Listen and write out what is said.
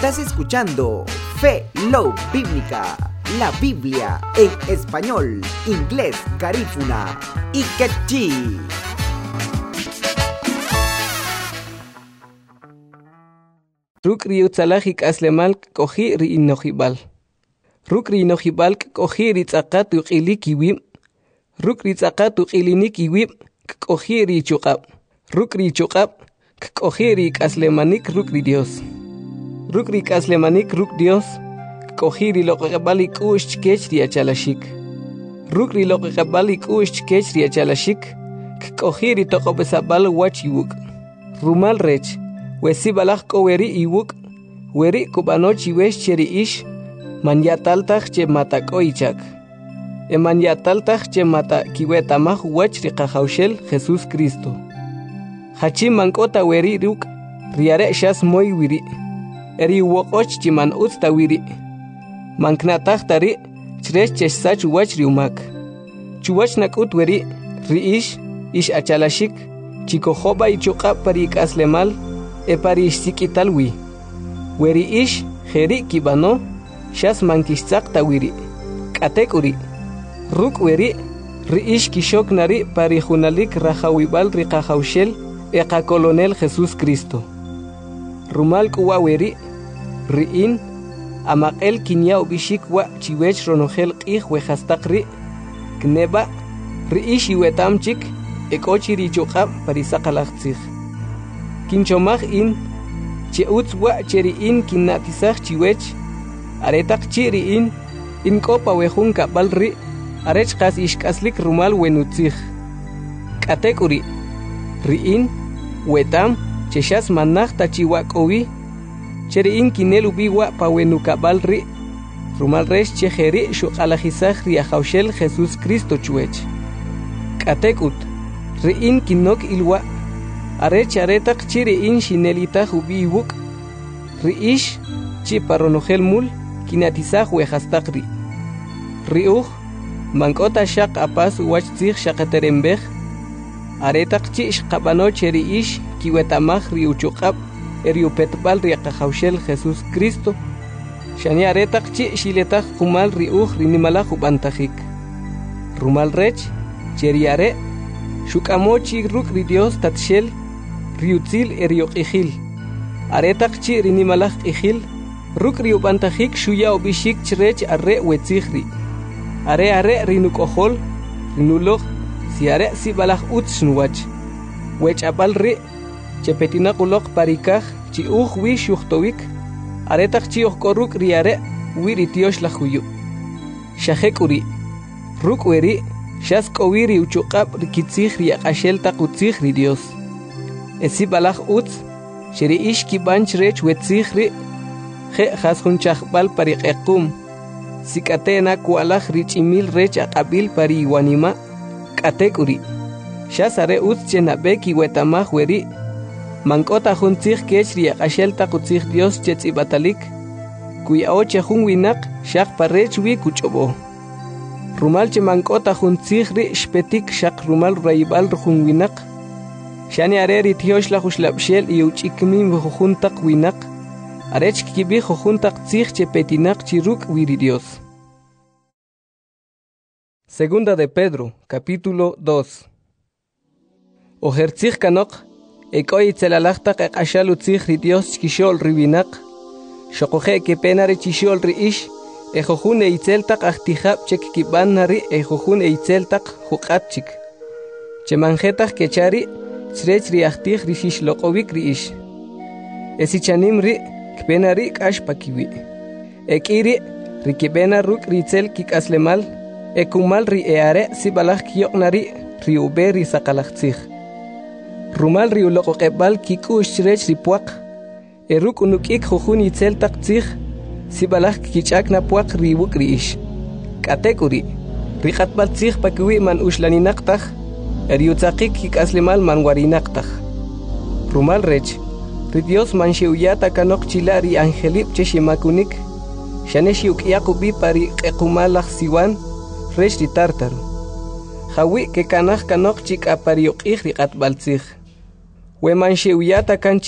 Estás escuchando Fe Love Bíblica, la Biblia en español, inglés, garífuna y quechí. Rukri utzalajik aslemal kohi ri inojibal. Rukri inojibal kohi ri tzaqat uqili kiwim. Rukri tzaqat uqilini kiwim kohi ri chuqab. Rukri chuqab kohi ri aslemanik rukri Dios. Rukri aslemanik ruk Dios kohi ri loqabalik ush kech ri achalashik. Rukri loqabalik ush kech ri achalashik kohi ri toqobesabal wachiwuk. Rumal rech Wesi balak ko weri iwuk, weri kubanochi wesh cheri ish, man yataltak che mata koichak. Man yataltak che mata kiwetamah wach riqahaushel Jesús Cristo. Hachi mankota weri ruk, riare shas moy wiri. Eri wokoch chiman utsta wiri. Manknatah tari, chresh chesach wach riumak. Chuwach nakut weri, ish achalashik, chikohoba ichuqa parik aslemal, Eparish sikitalwi. Weri ish, jeri kibano, shas mankishtzak tawiri. Katekuri. Ruk weri, riish kishok nari parijunalik rajawibal riqahaushel, eka colonel Jesús Cristo. Rumal kuwa weri, riin, amakel kinyao bishikwa chiwech ronogel qih wejastakri, kneba, riish iwetamchik, ekochiri chokab parisaqalaqtzig. Kinchomaj in, che utzwa cheri in kinatisaj chiwech, aretak chiri in kopa wejun kabalri, arech kas ishkaslik rumal wenutzij. Katekuri, riin, wetam, cheshas manaj tachiwak owi, cheri in kinelubiwa pa wenu kabalri, rumal resh chejeri shukalajizaj riajaushel Jesús Cristo chuech. Katekut, riin kinok ilwa, Arech aretak chiri in shinelita hubiwuk, riish chiparonogel mul, kinatizaj wejastakri. Riuj, mankota shak apas wachtzig shakaterembej, aretak chi shkabano cheri ish kiwetamaj riuchukab, eriupetbal riaqahaushel Jesús Cristo, shani aretak chi shiletaj kumal riuj rinimalaj ubantajik. Rumal rech, cheri are, shukamochi ruk ri Dios tatshel, riutzil erioqijil. Aretak chi rinimalaj qijil, ruk riubantajik shuya obishik chrech arre wetzigri. Are rinukohol, rinuloj, si are si balaj utznuwach. Wech apal ri, chepetinakulok parikaj, chi wi shuhtowik, aretak chi ohkoruk riare, wiritiosh lajuyu. Shahekuri, ruk weri, shas kowiri uchuqab rikitzig riaqashel taqutzig ri Dios. Esi balaj utz, sheri ish kibanch rech wetzigri, je jasunchajbal pariqequm, sikatena kualaj richimil rech aqabil pari iwanima, katekuri. Shasare utz chenabeki wetamaj weri, mankota juntzig kech riaqashel taqutzig Dios chetzibatalik, kuya oche jun winak, shaq parech wi kuchobo. Rumal che mankota juntzigri shpetik shaq rumal raibal rujun winak, Shani areri tiosh la huslapshel y uchikmin vujuntak winak, arech kibi jujuntak tzig chepetinak chiruk wiri Dios. Segunda de Pedro, capítulo 2. Ojertzig kanok, ekoi tzelalachtak ekashalu tzig ri Dios chkishol riwinak, shokoje kepenare chishol ri ish, ejojun eitzeltak achtijab chek kibanari ejojun eitzeltak jukatchik. Chemanjetak kechari, Srech riachtih rishish loqovik riish. Esichanim ri kpenari kashpakiwi. Ekiri rikibena ruk ritzel kikaslemal. Ekumal ri eare sibalach kiyoknari riube risakalachtzig. Rumal riuloqoqebal kikush srech ripuak. Eruk unukik jujun itzel taktzig. Sibalach kichakna puak riwuk riish. Katekuri. Rikatbal tzig pakiwi man ushlaninaqtaj. Eriutzakik kikaslemal manwarinaktaj. Rumal rech, ri Dios manxiuyata kanok chilari angelip cheshimakunik, shaneshiuk yakubi pari qekumalaj siwan, rech ri tartaro. Jawi ke kanaj kanok chik apariuqij ri qatbaltzig. We manxiuyata kan